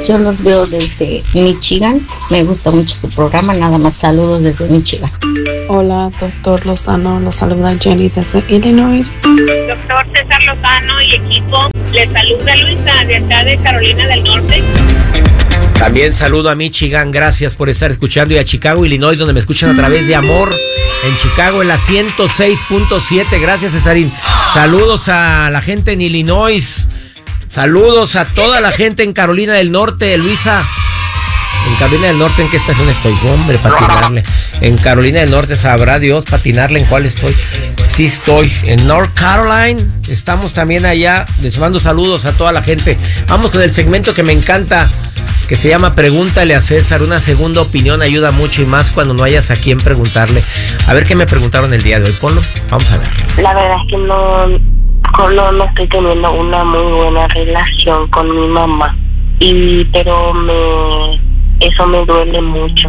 Yo los veo desde Michigan. Me gusta mucho su programa. Nada más saludos desde Michigan. Hola, doctor Lozano. Los saluda Jenny desde Illinois. Doctor César Lozano y equipo. Les saluda Luisa de acá de Carolina del Norte. También saludo a Michigan, gracias por estar escuchando, y a Chicago, Illinois, donde me escuchan a través de Amor, en Chicago, en la 106.7. Gracias, Cesarín. Saludos a la gente en Illinois. Saludos a toda la gente en Carolina del Norte, Luisa. En Carolina del Norte, ¿en qué estación estoy? Hombre, patinarle. En Carolina del Norte, sabrá Dios patinarle en cuál estoy. Sí estoy en North Carolina. Estamos también allá. Les mando saludos a toda la gente. Vamos con el segmento que me encanta, que se llama Pregúntale a César. Una segunda opinión ayuda mucho, y más cuando no hayas a quién preguntarle. A ver qué me preguntaron el día de hoy. Ponlo, vamos a ver. La verdad es que no estoy teniendo una muy buena relación con mi mamá, pero eso me duele mucho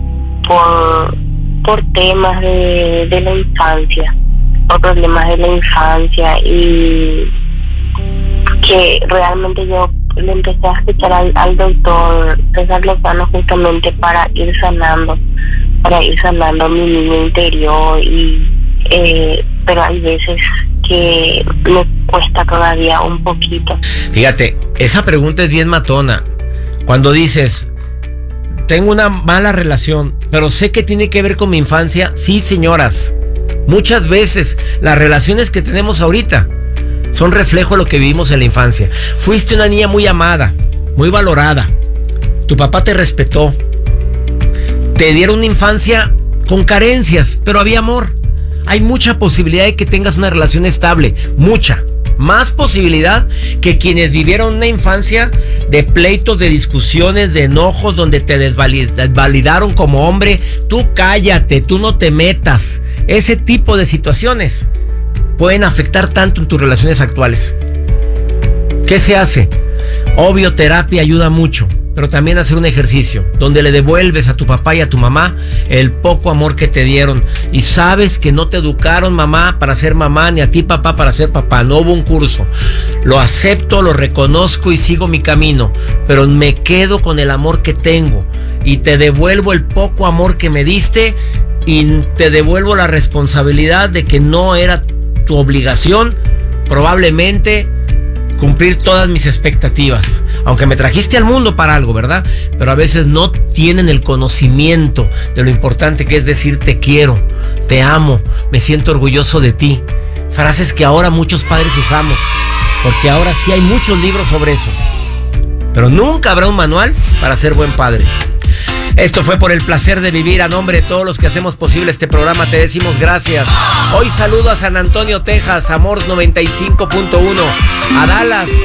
por temas de la infancia, por problemas de la infancia, y que realmente yo le empecé a escuchar al doctor César Lozano justamente para ir sanando mi niño interior, pero hay veces que me cuesta todavía un poquito. Fíjate, esa pregunta es bien matona. Cuando dices, tengo una mala relación, pero sé que tiene que ver con mi infancia. Sí, señoras, muchas veces las relaciones que tenemos ahorita son reflejo de lo que vivimos en la infancia. Fuiste una niña muy amada, muy valorada. Tu papá te respetó. Te dieron una infancia con carencias, pero había amor. Hay mucha posibilidad de que tengas una relación estable. Mucha. Más posibilidad que quienes vivieron una infancia de pleitos, de discusiones, de enojos, donde te desvalidaron como hombre. Tú cállate, tú no te metas. Ese tipo de situaciones pueden afectar tanto en tus relaciones actuales. ¿Qué se hace? Obvio, terapia ayuda mucho, pero también hacer un ejercicio donde le devuelves a tu papá y a tu mamá el poco amor que te dieron. Y sabes que no te educaron, mamá, para ser mamá, ni a ti, papá, para ser papá. No hubo un curso. Lo acepto, lo reconozco y sigo mi camino, pero me quedo con el amor que tengo y te devuelvo el poco amor que me diste, y te devuelvo la responsabilidad de que no era tu obligación probablemente cumplir todas mis expectativas, aunque me trajiste al mundo para algo, ¿verdad? Pero a veces no tienen el conocimiento de lo importante que es decir te quiero, te amo, me siento orgulloso de ti. Frases que ahora muchos padres usamos, porque ahora sí hay muchos libros sobre eso, pero nunca habrá un manual para ser buen padre. Esto fue Por el Placer de Vivir. A nombre de todos los que hacemos posible este programa, te decimos gracias. Hoy saludo a San Antonio, Texas, Amor 95.1, a Dallas,